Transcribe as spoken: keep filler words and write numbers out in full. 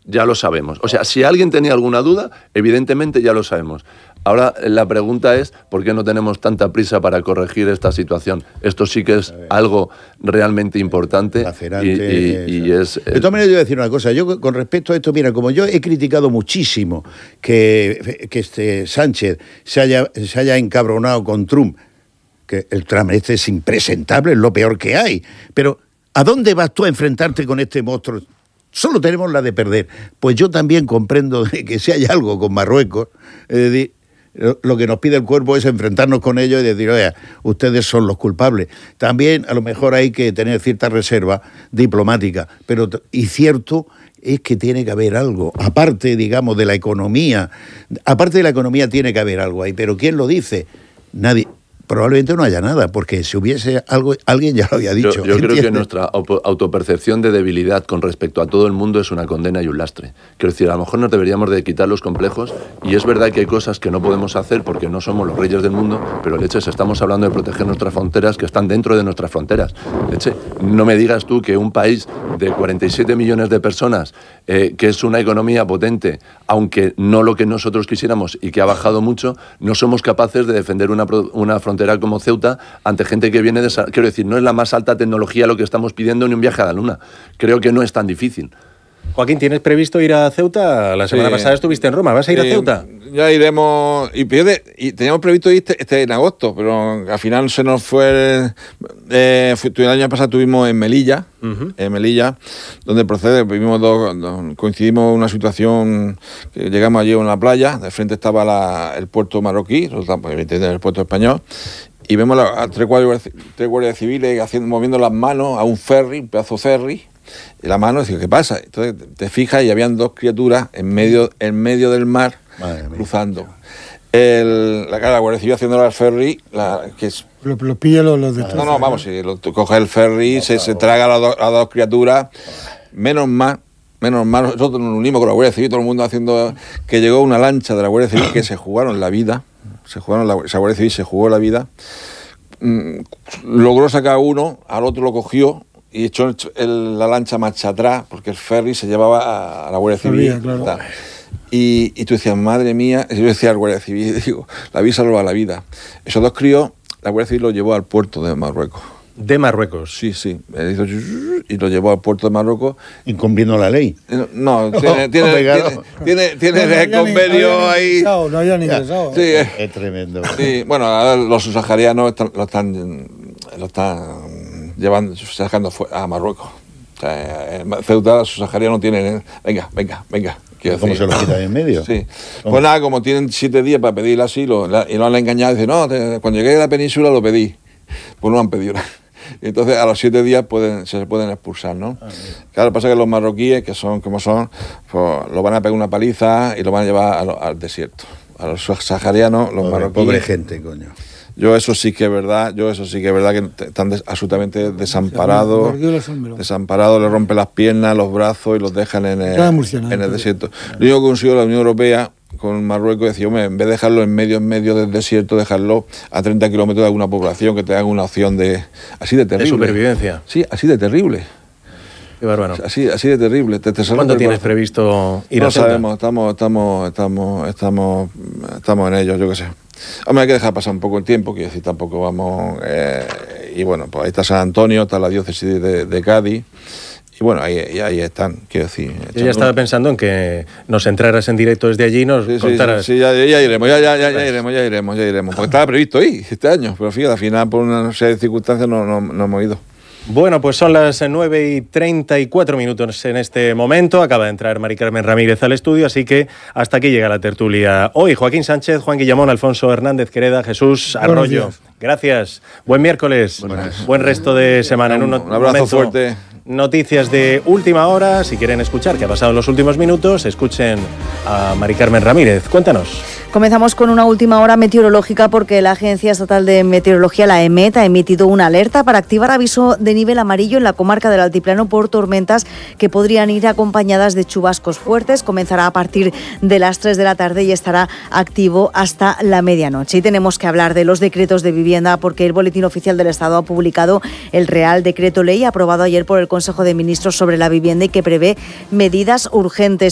ya lo sabemos. O sea, si alguien tenía alguna duda, evidentemente ya lo sabemos. Ahora, la pregunta es, ¿por qué no tenemos tanta prisa para corregir esta situación? Esto sí que es algo realmente importante y, y, y es... De todas maneras, yo voy a decir una cosa. Yo, con respecto a esto, mira, como yo he criticado muchísimo que, que este Sánchez se haya, se haya encabronado con Trump, que el Trump este es impresentable, es lo peor que hay, pero ¿a dónde vas tú a enfrentarte con este monstruo? Solo tenemos la de perder. Pues yo también comprendo que si hay algo con Marruecos, es decir, lo que nos pide el cuerpo es enfrentarnos con ellos y decir, oye, ustedes son los culpables. También a lo mejor hay que tener cierta reserva diplomática, pero y cierto es que tiene que haber algo, aparte, digamos, de la economía, aparte de la economía tiene que haber algo ahí, pero ¿quién lo dice? Nadie. Probablemente no haya nada, porque si hubiese algo, alguien ya lo había dicho. Yo, yo creo que nuestra autopercepción de debilidad con respecto a todo el mundo es una condena y un lastre. Quiero decir, a lo mejor nos deberíamos de quitar los complejos, y es verdad que hay cosas que no podemos hacer porque no somos los reyes del mundo, pero leches, estamos hablando de proteger nuestras fronteras que están dentro de nuestras fronteras. Leche, no me digas tú que un país de cuarenta y siete millones de personas, eh, que es una economía potente, aunque no lo que nosotros quisiéramos y que ha bajado mucho, no somos capaces de defender una, una frontera como Ceuta ante gente que viene de... Quiero decir, no es la más alta tecnología lo que estamos pidiendo ni un viaje a la Luna. Creo que no es tan difícil. Joaquín, ¿tienes previsto ir a Ceuta? La semana sí. pasada estuviste en Roma. ¿Vas a ir sí, a Ceuta? Ya iremos. Y, y teníamos previsto ir este, este en agosto, pero al final se nos fue... Eh, fue el año pasado estuvimos en Melilla, uh-huh. en Melilla, donde procede, vivimos dos, dos, coincidimos en una situación que llegamos allí en la playa, de frente estaba la, el puerto marroquí, el puerto español, y vemos a tres guardias, tres guardias civiles haciendo, moviendo las manos a un ferry, un pedazo de ferry, y la mano decía, ¿qué pasa? Entonces te fijas y habían dos criaturas en medio, en medio del mar, cruzando. El, la, la Guardia Civil haciendo el ferry, la, que es... Los lo pilla los, los destroza. No, no, vamos, si lo, coge el ferry, no, se, se traga a las do, dos criaturas, menos mal, menos mal, nosotros nos unimos con la Guardia Civil, todo el mundo haciendo, que llegó una lancha de la Guardia Civil que se jugaron la vida, se jugaron la, esa Guardia Civil se jugó la vida, mm, logró sacar uno, al otro lo cogió, y echó el, la lancha marcha atrás, porque el ferry se llevaba a, a la Guardia Civil. Sabía, claro. y, y tú decías, madre mía, y yo decía al Guardia Civil, digo, la habéis salvado la vida. Esos dos críos, la Guardia Civil los llevó al puerto de Marruecos. ¿De Marruecos? Sí, sí. Y lo llevó al puerto de Marruecos. ¿Incumpliendo la ley? No, tiene, tiene, tiene, tiene, tiene no, el no convenio ni, ahí. No, no habían ingresado. Sí, es, es tremendo. Sí, bueno, ahora los subsaharianos están, lo están, lo están llevando, sacando a Marruecos. O sea, en Ceuta los subsaharianos tienen, venga, venga, venga. ¿Cómo se los quitan en medio? Sí. Pues nada, como tienen siete días para pedir el asilo, la, y no han engañado, dicen, no, te, cuando llegué a la península lo pedí. Pues no han pedido nada. Entonces a los siete días pueden, se pueden expulsar, ¿no? Ah, claro, pasa que los marroquíes, que son como son, pues lo van a pegar una paliza y lo van a llevar a lo, al desierto. A los saharianos, los pobre, marroquíes... Pobre gente, coño. Yo eso sí que es verdad, yo eso sí que es verdad que están des, absolutamente desamparados, desamparados, les rompen las piernas, los brazos y los dejan en el, en el desierto. Lo único que consiguió la Unión Europea con Marruecos decía, hombre, en vez de dejarlo en medio, en medio del desierto, dejarlo a treinta kilómetros de alguna población que te haga una opción de... Así de terrible. De supervivencia. Sí, así de terrible. Qué bárbaro. Así, así de terrible. Te, te ¿Cuándo tienes previsto ir no a Ceuta? No sabemos, estamos, estamos, estamos, estamos, estamos en ello, yo qué sé. Hombre, hay que dejar pasar un poco el tiempo, quiero decir, tampoco vamos... Eh, y bueno, pues ahí está San Antonio, está la diócesis de, de Cádiz, y bueno, ahí, y ahí están, quiero decir... Yo ya estaba un... pensando en que nos entraras en directo desde allí y nos sí, contaras... Sí, sí, ya, ya iremos, ya, ya, ya, ya iremos, ya iremos, ya iremos, porque estaba previsto ir este año, pero fíjate, al final por una serie de circunstancias no, no, no hemos ido. Bueno, pues son las nueve y treinta y cuatro minutos en este momento. Acaba de entrar Mari Carmen Ramírez al estudio, así que hasta aquí llega la tertulia. Hoy Joaquín Sánchez, Juan Guillamón, Alfonso Hernández Quereda, Jesús Arroyo. Gracias. Buen miércoles. Buenas. Buen resto de semana. En un, un abrazo momento, fuerte. Noticias de última hora. Si quieren escuchar qué ha pasado en los últimos minutos, escuchen a Mari Carmen Ramírez. Cuéntanos. Comenzamos con una última hora meteorológica porque la Agencia Estatal de Meteorología, la EMET, ha emitido una alerta para activar aviso de nivel amarillo en la comarca del Altiplano por tormentas que podrían ir acompañadas de chubascos fuertes. Comenzará a partir de las tres de la tarde y estará activo hasta la medianoche. Y tenemos que hablar de los decretos de vivienda porque el Boletín Oficial del Estado ha publicado el Real Decreto Ley aprobado ayer por el Consejo de Ministros sobre la vivienda y que prevé medidas urgentes.